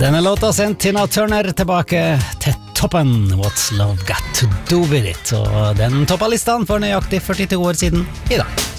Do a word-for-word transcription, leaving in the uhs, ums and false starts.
Denne låta sendt Tina Turner tilbake til toppen. What's Love Got To Do With It. Og den toppa listene for nøyaktig førtito år siden i dag.